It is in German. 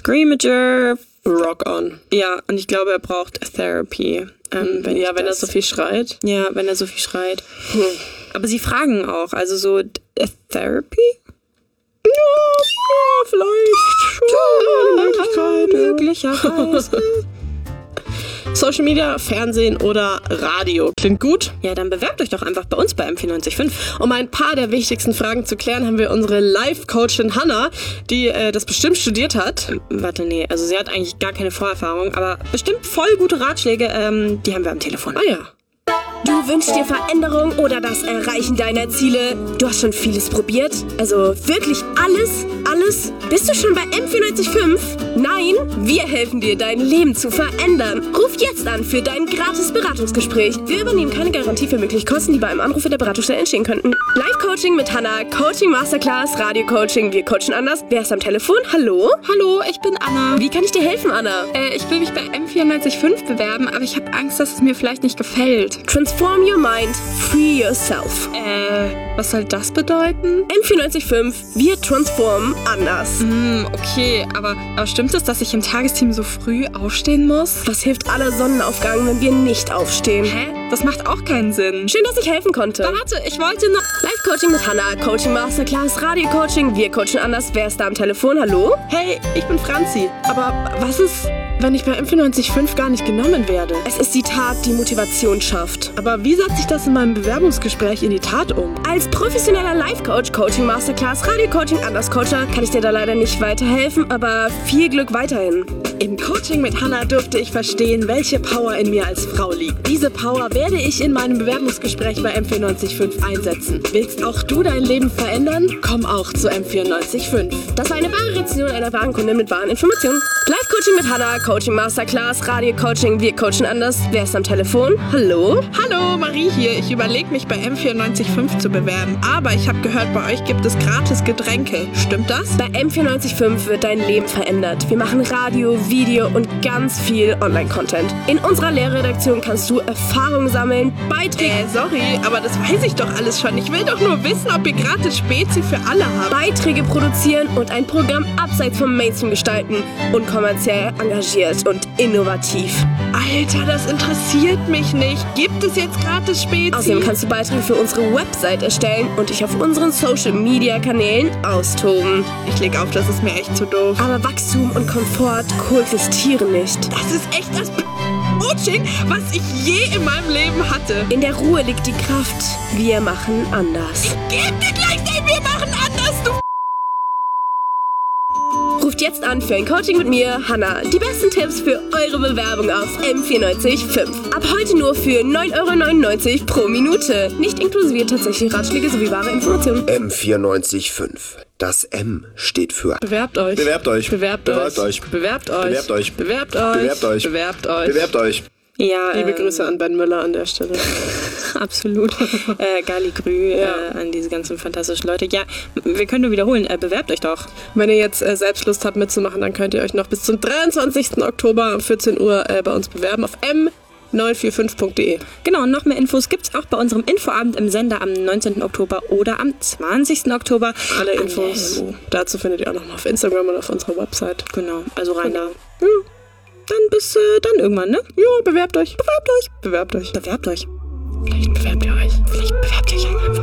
Screamager. Rock on. Ja, und ich glaube, er braucht Therapy. Wenn er so viel schreit. Ja, wenn er so viel schreit. Aber sie fragen auch, also so, Therapy? Ja, vielleicht. Möglicherweise. Social Media, Fernsehen oder Radio. Klingt gut? Ja, dann bewerbt euch doch einfach bei uns bei M945. Um ein paar der wichtigsten Fragen zu klären, haben wir unsere Life-Coachin Hannah, die das bestimmt studiert hat. Nee, also sie hat eigentlich gar keine Vorerfahrung, aber bestimmt voll gute Ratschläge, die haben wir am Telefon. Ah ja. Du wünschst dir Veränderung oder das Erreichen deiner Ziele? Du hast schon vieles probiert? Also wirklich alles? Alles? Bist du schon bei M945? Nein? Wir helfen dir, dein Leben zu verändern. Ruf jetzt an für dein gratis Beratungsgespräch. Wir übernehmen keine Garantie für mögliche Kosten, die bei einem Anruf in der Beratungsstelle entstehen könnten. Live-Coaching mit Hannah, Coaching Masterclass, Radio-Coaching, wir coachen anders. Wer ist am Telefon? Hallo? Hallo, ich bin Anna. Wie kann ich dir helfen, Anna? Ich will mich bei M945 bewerben, aber ich habe Angst, dass es mir vielleicht nicht gefällt. Transform your mind, free yourself. Was soll das bedeuten? M945, wir transformen anders. Okay, aber stimmt es, dass ich im Tagesteam so früh aufstehen muss? Was hilft aller Sonnenaufgang, wenn wir nicht aufstehen? Hä? Das macht auch keinen Sinn. Schön, dass ich helfen konnte. Warte, ich wollte noch... Live-Coaching mit Hannah, Coaching Masterclass, Radio-Coaching, wir coachen anders. Wer ist da am Telefon? Hallo? Hey, ich bin Franzi. Aber was ist, wenn ich bei M945 gar nicht genommen werde? Es ist die Tat, die Motivation schafft. Aber wie setze ich das in meinem Bewerbungsgespräch in die Tat um? Als professioneller Life-Coach, Coaching Masterclass, Radio-Coaching, Anders-Coacher kann ich dir da leider nicht weiterhelfen, aber viel Glück weiterhin. Im Coaching mit Hannah durfte ich verstehen, welche Power in mir als Frau liegt. Diese Power werde ich in meinem Bewerbungsgespräch bei M945 einsetzen. Willst auch du dein Leben verändern? Komm auch zu M945. Das war eine wahre Rezension einer wahren Kundin mit wahren Informationen. Live-Coaching mit Hannah, Coaching Masterclass, Radio-Coaching, wir coachen anders. Wer ist am Telefon? Hallo? Hallo, Marie hier. Ich überlege mich bei M945 zu bewerben, aber ich habe gehört, bei euch gibt es gratis Getränke. Stimmt das? Bei M945 wird dein Leben verändert. Wir machen Radio, Video und ganz viel Online-Content. In unserer Lehrredaktion kannst du Erfahrungen sammeln, Beiträge... Sorry, aber das weiß ich doch alles schon. Ich will doch nur wissen, ob ihr gratis Spezi für alle habt. Beiträge produzieren und ein Programm abseits vom Mainstream gestalten. Unkommerziell, engagiert und innovativ. Alter, das interessiert mich nicht. Gibt es jetzt gratis Spezi? Außerdem kannst du Beiträge für unsere Website erstellen und dich auf unseren Social-Media-Kanälen austoben. Ich leg auf, das ist mir echt zu doof. Aber Wachstum und Komfort koexistieren nicht. Das ist echt das Coaching, was ich je in meinem Leben hatte. In der Ruhe liegt die Kraft. Wir machen anders. Gib dir gleich den Wir machen anders, du Ruft jetzt an für ein Coaching mit mir, Hannah. Die besten Tipps für eure Bewerbung auf M945. Ab heute nur für 9,99 € pro Minute. Nicht inklusive tatsächliche Ratschläge sowie wahre Informationen. M945. Das M steht für Bewerbt euch. Bewerbt euch. Bewerbt euch. Bewerbt euch. Bewerbt euch. Bewerbt euch. Bewerbt euch. Bewerbt euch. Bewerbt euch. Bewerbt euch. Ja, Liebe Grüße an Ben Müller an der Stelle. Absolut. Gali Grü an diese ganzen fantastischen Leute. Ja, wir können nur wiederholen. Bewerbt euch doch. Wenn ihr jetzt selbst Lust habt mitzumachen, dann könnt ihr euch noch bis zum 23. Oktober um 14 Uhr bei uns bewerben auf m945.de. Genau, und noch mehr Infos gibt's auch bei unserem Infoabend im Sender am 19. Oktober oder am 20. Oktober. Alle Infos dazu findet ihr auch noch mal auf Instagram und auf unserer Website. Genau, also rein da. Ja. Dann bis dann irgendwann, ne? Ja, bewerbt euch. Bewerbt euch. Bewerbt euch. Bewerbt euch. Vielleicht bewerbt ihr euch. Vielleicht bewerbt ihr euch einfach.